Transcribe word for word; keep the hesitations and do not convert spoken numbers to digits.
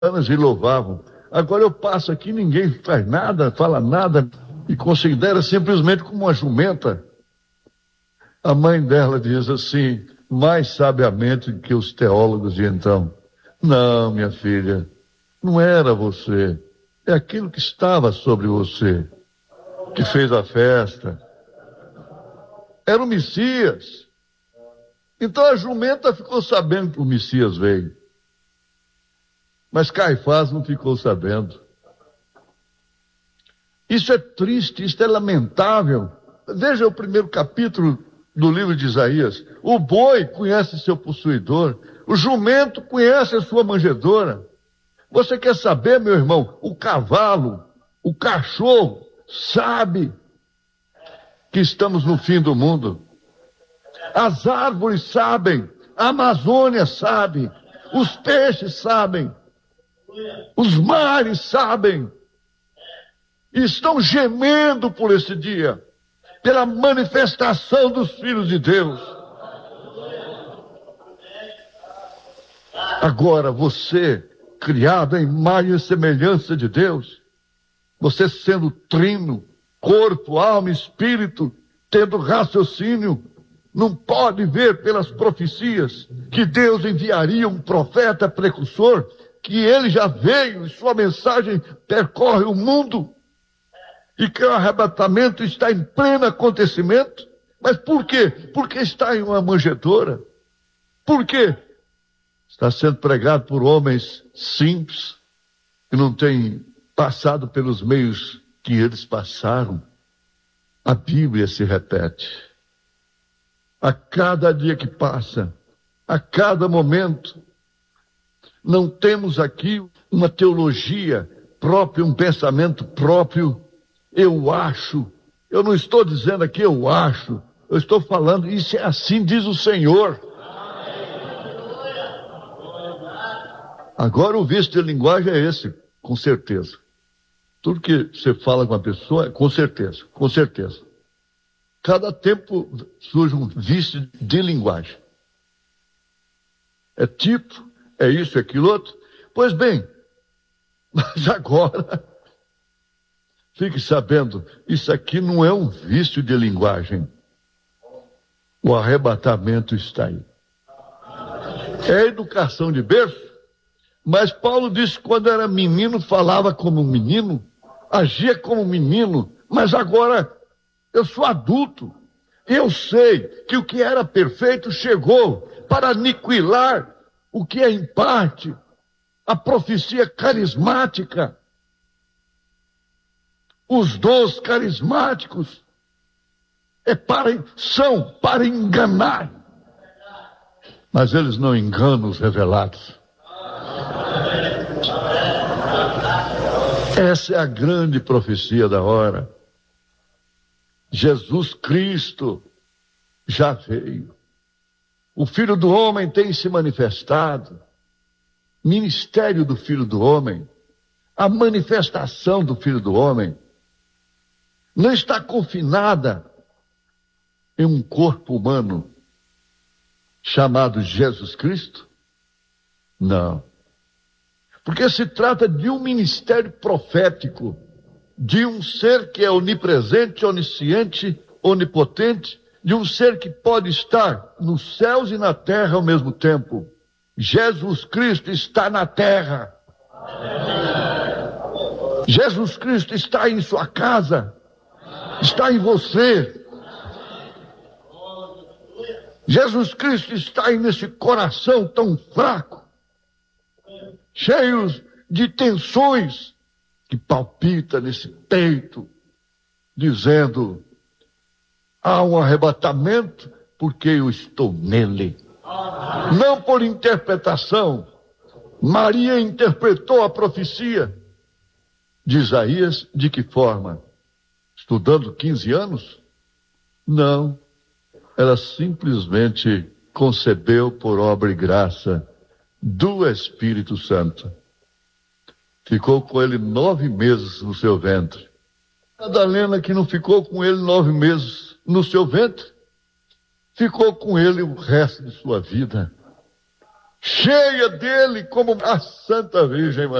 e louvavam. Agora eu passo aqui, ninguém faz nada, fala nada, e considera simplesmente como uma jumenta. A mãe dela diz assim, mais sabiamente que os teólogos de então: não, minha filha, não era você, é aquilo que estava sobre você, que fez a festa. Era o Messias. Então a jumenta ficou sabendo que o Messias veio. Mas Caifás não ficou sabendo. Isso é triste, isso é lamentável. Veja o primeiro capítulo do livro de Isaías. O boi conhece seu possuidor, o jumento conhece a sua manjedoura. Você quer saber, meu irmão? O cavalo, o cachorro, sabe que estamos no fim do mundo. As árvores sabem, a Amazônia sabe, os peixes sabem, os mares sabem, e estão gemendo por esse dia, pela manifestação dos filhos de Deus. Agora você, criado em imagem e semelhança de Deus, você sendo trino, corpo, alma e espírito, tendo raciocínio, não pode ver pelas profecias que Deus enviaria um profeta precursor, que ele já veio e sua mensagem percorre o mundo, e que o arrebatamento está em pleno acontecimento. Mas por quê? Porque está em uma manjedoura. Por quê? Está sendo pregado por homens simples, que não têm passado pelos meios que eles passaram. A Bíblia se repete. A cada dia que passa, a cada momento, não temos aqui uma teologia própria, um pensamento próprio. Eu acho, eu não estou dizendo aqui eu acho, eu estou falando, isso é assim diz o Senhor. Agora o vício de linguagem é esse, com certeza. Tudo que você fala com a pessoa, com certeza, com certeza. Cada tempo surge um vício de linguagem. É tipo, é isso, é aquilo outro. Pois bem, mas agora, fique sabendo, isso aqui não é um vício de linguagem. O arrebatamento está aí. É educação de berço, mas Paulo disse que quando era menino, falava como menino, agia como menino, mas agora eu sou adulto. Eu sei que o que era perfeito chegou para aniquilar o que é em parte a profecia carismática. Os dons carismáticos é para, são para enganar, mas eles não enganam os revelados. Essa é a grande profecia da hora. Jesus Cristo já veio. O Filho do Homem tem se manifestado. Ministério do Filho do Homem, a manifestação do Filho do Homem, não está confinada em um corpo humano chamado Jesus Cristo? Não. Porque se trata de um ministério profético, de um ser que é onipresente, onisciente, onipotente, de um ser que pode estar nos céus e na terra ao mesmo tempo. Jesus Cristo está na terra. Jesus Cristo está em sua casa, está em você. Jesus Cristo está aí nesse coração tão fraco, cheio de tensões, que palpita nesse peito, dizendo: há um arrebatamento porque eu estou nele. Não por interpretação. Maria interpretou a profecia de Isaías de que forma? Estudando quinze anos? Não. Ela simplesmente concebeu por obra e graça do Espírito Santo. Ficou com ele nove meses no seu ventre. Madalena, que não ficou com ele nove meses no seu ventre, ficou com ele o resto de sua vida. cheia dele como a Santa Virgem Maria.